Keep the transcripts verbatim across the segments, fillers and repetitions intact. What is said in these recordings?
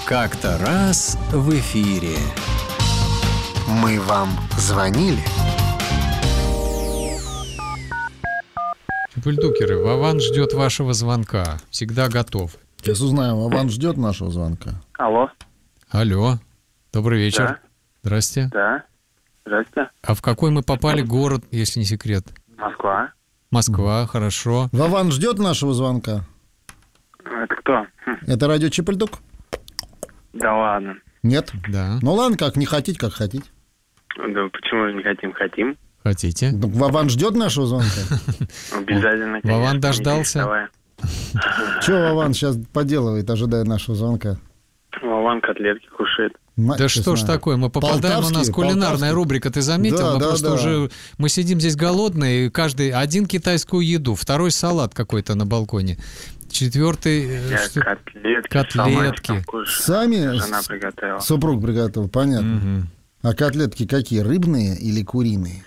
Как-то раз в эфире. Мы вам звонили? Чепульдукеры, Вован ждет вашего звонка. Всегда готов. Сейчас узнаем, Вован ждет нашего звонка. Алло. Алло. Добрый вечер. Да. Здрасте. Да. Здрасте. А в какой мы попали город, если не секрет? Москва. Москва, хорошо. Вован ждет нашего звонка? Это кто? Хм. Это радио Чепульдук? Да ладно. Нет? Да. Ну ладно, как не хотите, как хотите. Да почему же не хотим? Хотим. Хотите? Ну, Вован ждет нашего звонка? Обязательно. Вован конечно, дождался? не переставая. Что Вован сейчас поделывает, ожидая нашего звонка? Вован котлетки кушает. Мать Да честная. что ж такое, мы попадаем, у нас Полтавские, кулинарная полтавские. рубрика, ты заметил? Да, мы да, просто да. уже, мы сидим здесь голодные, и каждый один китайскую еду, второй салат какой-то на балконе, четвертый... э, Я что- котлетки. Котлетки. сама кушаю. Сами Жена с- приготовила. супруг приготовил, понятно. Мгм. А котлетки какие, рыбные или куриные?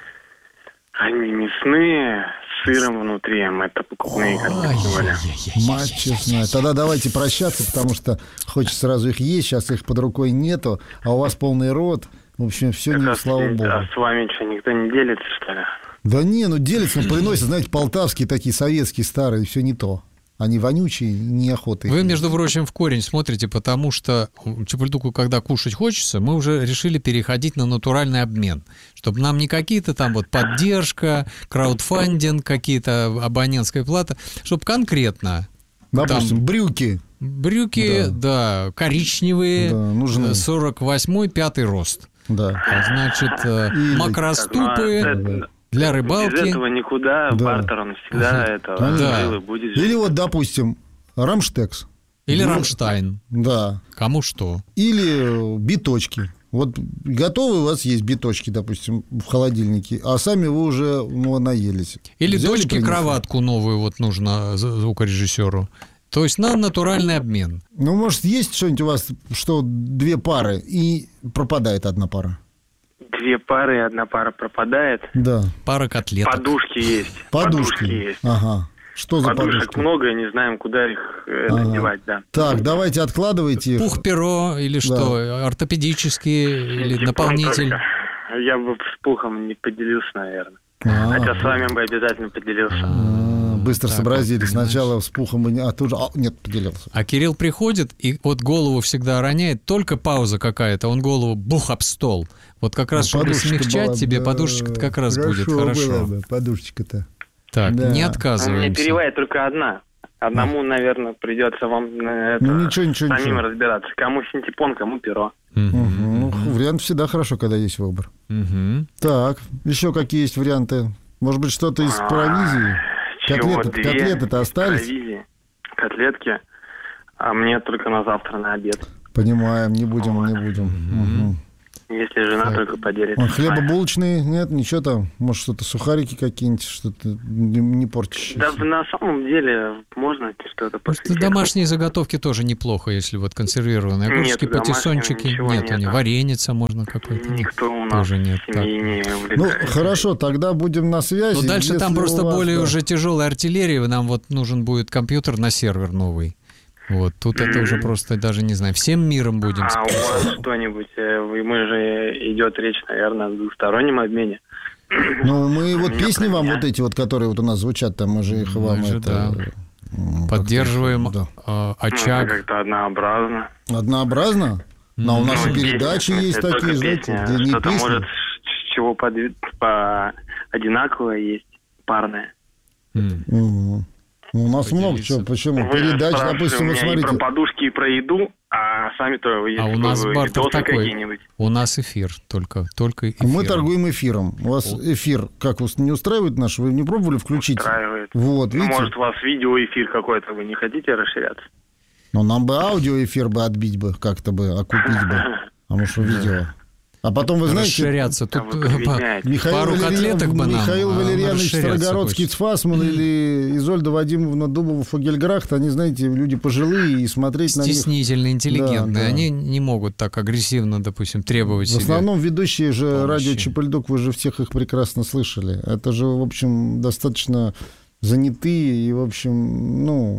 Они мясные, с сыром внутри. Мы это покупные котлетки были. Мать честная. Тогда давайте прощаться, потому что хочется сразу их есть, сейчас их под рукой нету, а у вас полный рот. В общем, все не Так, а слава с- богу. А с вами что, никто не делится, что ли? Да не, ну делятся, ну, приносят, знаете, полтавские такие, советские, старые, все не то. Они вонючие, неохота. их Вы, есть. между прочим, в корень смотрите, потому что Чепульдуку, когда кушать хочется, мы уже решили переходить на натуральный обмен, чтобы нам не какие-то там вот поддержка, краудфандинг, какие-то абонентская плата, чтобы конкретно Допустим, там брюки. брюки, да, коричневые, Да, нужны. сорок восьмой, пятый рост. Да. А значит, э, Или- макроступы Так, ну, это- для Без рыбалки. этого никуда, Да. бартером всегда это Да. жил и будет жить. Или вот, допустим, Рамштекс. Или Ну, Рамштайн. Да. Кому что. Или биточки. Вот готовы у вас есть биточки, допустим, в холодильнике, а сами вы уже ну, наелись. Или Взяли, дочке принесли? кроватку новую вот нужно з- звукорежиссеру. То есть на натуральный обмен. Ну, может, есть что-нибудь у вас, что две пары, и пропадает одна пара? Две пары, и одна пара пропадает. Да. Пара котлеток. Подушки есть. Подушки. есть. Ага. Что за Подушек подушки? много, и не знаем, куда их э, Ага. надевать, да. Так, давайте откладывайте их. Пух-перо или что? Ортопедический или Синтепон наполнитель? только. Я бы с пухом не поделился, наверное. А, Хотя с вами бы обязательно поделился. а, быстро Так сообразили. вот, понимаешь. Сначала с пухом, и не- а тут же... а, нет, поделился. А Кирилл приходит, и вот голову всегда роняет, только пауза какая-то, он голову бух об стол. Вот как раз, Ну, чтобы подушечка смягчать была, тебе, да, подушечка как раз будет была хорошо. бы подушечка-то. Так, Да. не У меня отказываемся. перевает только одна. Одному, наверное, придется вам э, это, Ну, ничего, ничего, самим ничего. разбираться. Кому синтепон, кому перо. Мгм. Мгм. Ну, вариант всегда хорошо, когда есть выбор. Мгм. Так, еще какие есть варианты? Может быть, что-то из А, провизии? Чего? Котлеты- Две котлеты-то остались? провизии, котлетки. А мне только на завтра на обед. Понимаем, не будем, не будем. Мгм. Если жена Так. только поделится. А с вами. хлебобулочные? Нет, ничего там? Может, что-то, сухарики какие-нибудь, что-то не, не портящееся? Да на самом деле можно что-то Просто посвятить. домашние заготовки тоже неплохо, если вот консервированные. Огурчики, Нет, домашнего патиссончики. ничего Нет, они. нету. Вареница можно какой-то. Нет, Никто у нас тоже нет. в семье не Ну, увлекается. хорошо, тогда будем на связи. Ну, дальше там Если просто у вас, более да. уже тяжелая артиллерия, нам вот нужен будет компьютер на сервер новый. Вот, тут это уже просто даже не знаю, всем миром будем. А у вас что-нибудь, э, вы, мы же идет речь, наверное, о двустороннем обмене. Ну, мы вот Меня песни вам меня. вот эти вот, которые вот у нас звучат, там мы же их Мы вам же, это... да. м, Поддерживаем как-то, э, Ну, это очаг. как-то однообразно. да. Однообразно? Но у нас Ну, и передачи песня, есть это только такие, знаете, песня. где не Что-то песни. может, с чего подви- по одинаковое есть, парное. М. Мгм. Ну, у нас много Поделиться. чего. Почему? Вы же Передачи, спрашиваете допустим, у вот меня и смотрите. про подушки, и про еду, а сами-то вы А у нас бартер видосы такой. какие-нибудь. У нас эфир только, только эфир. Мы торгуем эфиром. У вас эфир, как вас не устраивает наш? Вы не пробовали включить? Устраивает. Вот, Ну, видите? может, у вас видеоэфир какой-то, вы не хотите расширяться? Но нам бы аудиоэфир бы отбить бы, как-то бы, окупить бы. А может, видео. А потом, вы знаете, Расширяться. Да Тут вы э, поменяете. Михаил, пару Валерьян- котлеток бы нам, Михаил а Валерьянович расширяться Старогородский хочется. Цфасман или Изольда Вадимовна Дубова Фогельграхт, они, знаете, люди пожилые, и смотреть на них... стеснительные, интеллигентные. Да, да. Они не могут так агрессивно, допустим, требовать В себе. основном ведущие же помощи. радио Чепульдук, вы же всех их прекрасно слышали. Это же, в общем, достаточно занятые и, в общем, ну,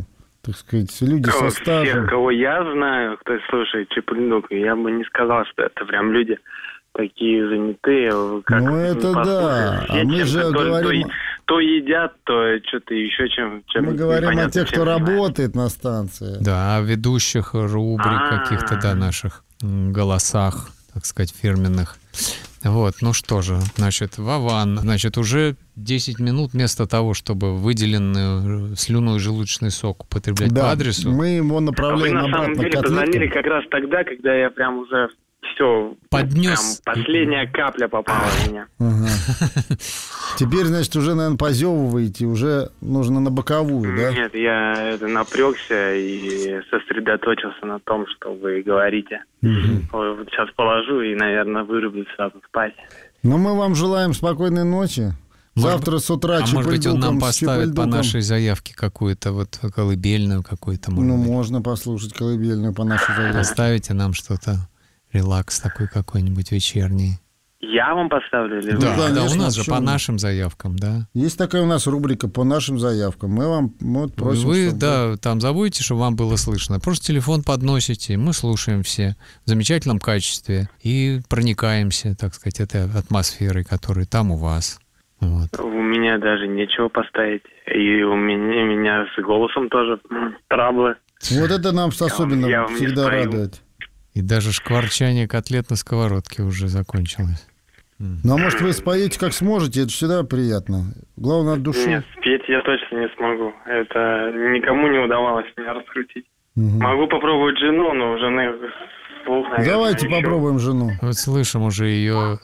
так сказать, люди со стажем. Всех, кого я знаю, кто слушает Чип-и-Дейл, я бы не сказал, что это прям люди такие занятые. Как ну, это да. А мы же то, говорим... То, то едят, то что-то еще чем... чем мы говорим о тех, кто занимается. работает на станции. Да, о ведущих рубрик А-а-а. каких-то, да, наших голосах, так сказать, фирменных. Вот, ну что же, значит, Вован, значит, уже десять минут вместо того, чтобы выделенную слюну и желудочный сок употреблять да, по адресу. мы его А вы направляем на самом обратно деле к позвонили котлеткам. как раз тогда, когда я прям уже все... Поднес. Прям последняя капля попала в меня. Ага. Теперь, значит, уже, наверное, позевываете, уже нужно на боковую, да? Нет, я это, напрягся и сосредоточился на том, что вы говорите. Угу. Ой, вот сейчас положу и, наверное, вырублюсь сразу спать. Но мы вам желаем спокойной ночи. Может, Завтра с утра а может быть, он нам Чип-и-Дуком с поставит по Чип-и-Дуком. нашей заявке какую-то вот колыбельную какую-то, может Ну, быть. можно послушать колыбельную по нашей заявке. Поставите нам что-то, релакс такой какой-нибудь вечерний. Я вам поставлю или Ну, вы? Да, да, у конечно, нас же почему по нет? нашим заявкам, да. Есть такая у нас рубрика по нашим заявкам. Мы вам мы вот просим, Вы, чтобы- да, там забудете, чтобы вам было слышно. Просто телефон подносите, мы слушаем все в замечательном качестве и проникаемся, так сказать, этой атмосферой, которая там у вас. Вот. У меня даже нечего поставить. И у меня, меня с голосом тоже м, траблы. Вот это нам особенно я вам не всегда спою. радует. И даже шкварчание котлет на сковородке уже закончилось. Ну, а может, вы споете как сможете, это всегда приятно. Главное, от души. Нет, спеть я точно не смогу. Это никому не удавалось меня раскрутить. Мгм. Могу попробовать жену, но у жены слух, наверное, Давайте еще. попробуем жену. Вот слышим уже ее...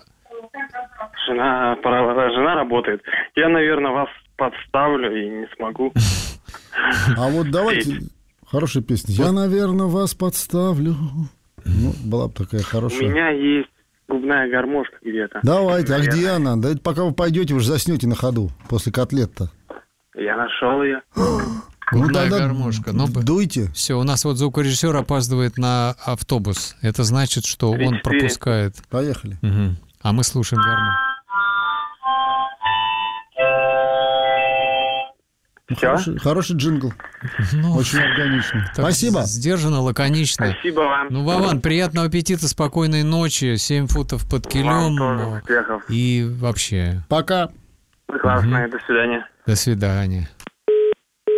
Жена, пора- жена работает. Я, наверное, вас подставлю и не смогу. А вот давайте... Хорошая песня. Я, наверное, вас подставлю. Ну, была бы такая У хорошая. меня есть губная гармошка где-то. Давайте, а Наверное. где она? Да это пока вы пойдете, вы же заснете на ходу после котлет-то. Я нашел ее. Губная тогда гармошка. Ну, б- дуйте. все, у нас вот звукорежиссер опаздывает на автобус. Это значит, что он Три-четыре. пропускает. Поехали. Мгм. А мы слушаем гармонию. Все? Хороший, хороший джингл. Ну, Очень органичный. так Спасибо. Сдержанно, лаконично. Спасибо вам. Ну, Вован, приятного аппетита, спокойной ночи, семь футов под Вам килем. тоже успехов. И вообще, Пока. Классно, до свидания. до свидания.